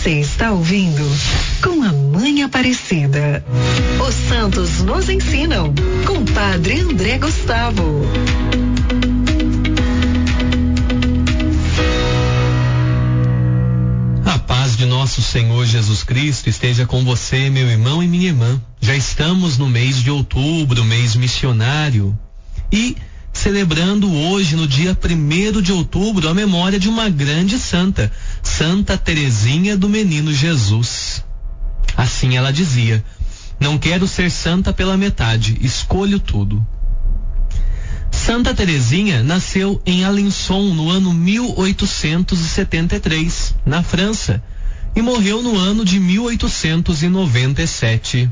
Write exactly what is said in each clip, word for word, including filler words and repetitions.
Você está ouvindo Com a Mãe Aparecida. Os santos nos ensinam, com Padre André Gustavo. A paz de nosso Senhor Jesus Cristo esteja com você, meu irmão e minha irmã. Já estamos no mês de outubro, mês missionário, e celebrando hoje, no dia primeiro de outubro, a memória de uma grande santa, Santa Teresinha do Menino Jesus. Assim ela dizia: não quero ser santa pela metade, escolho tudo. Santa Teresinha nasceu em Alençon no ano mil oitocentos e setenta e três, na França, e morreu no ano de mil oitocentos e noventa e sete.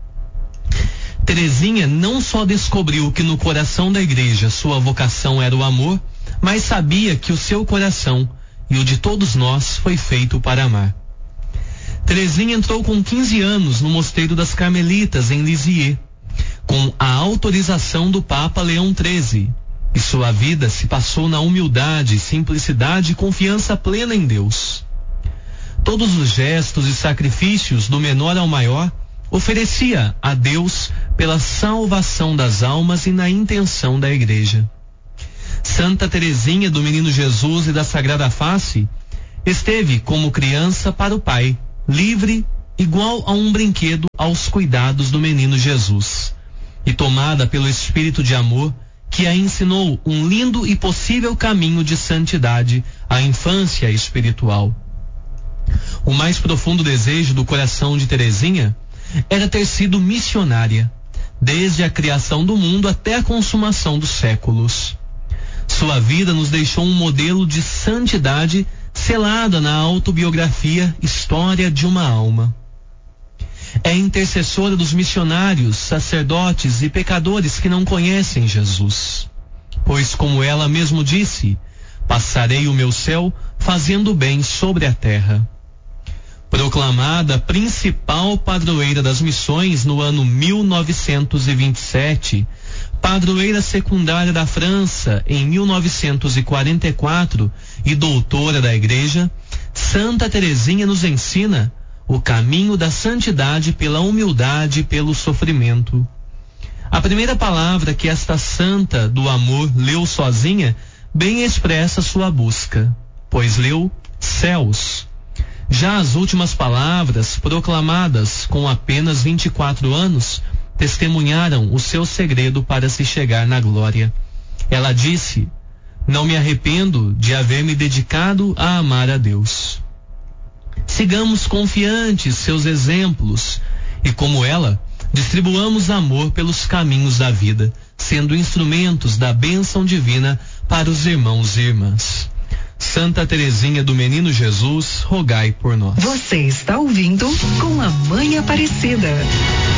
Teresinha não só descobriu que no coração da igreja sua vocação era o amor, mas sabia que o seu coração e o de todos nós foi feito para amar. Teresinha entrou com quinze anos no Mosteiro das Carmelitas, em Lisieux, com a autorização do Papa Leão treze, e sua vida se passou na humildade, simplicidade e confiança plena em Deus. Todos os gestos e sacrifícios, do menor ao maior, oferecia a Deus pela salvação das almas e na intenção da igreja. Santa Teresinha do Menino Jesus e da Sagrada Face esteve como criança para o Pai, livre, igual a um brinquedo aos cuidados do Menino Jesus, e tomada pelo Espírito de amor, que a ensinou um lindo e possível caminho de santidade, a infância espiritual. O mais profundo desejo do coração de Teresinha era ter sido missionária, desde a criação do mundo até a consumação dos séculos. Sua vida nos deixou um modelo de santidade selada na autobiografia História de uma Alma. É intercessora dos missionários, sacerdotes e pecadores que não conhecem Jesus. Pois, como ela mesmo disse, passarei o meu céu fazendo bem sobre a terra. Proclamada principal padroeira das missões no ano mil novecentos e vinte e sete, padroeira secundária da França em mil novecentos e quarenta e quatro e doutora da Igreja, Santa Teresinha nos ensina o caminho da santidade pela humildade e pelo sofrimento. A primeira palavra que esta santa do amor leu sozinha bem expressa sua busca, pois leu céus. Já as últimas palavras, proclamadas com apenas vinte e quatro anos, testemunharam o seu segredo para se chegar na glória. Ela disse: não me arrependo de haver me dedicado a amar a Deus. Sigamos confiantes seus exemplos e, como ela, distribuamos amor pelos caminhos da vida, sendo instrumentos da bênção divina para os irmãos e irmãs. Santa Teresinha do Menino Jesus, rogai por nós. Você está ouvindo Com a Mãe Aparecida.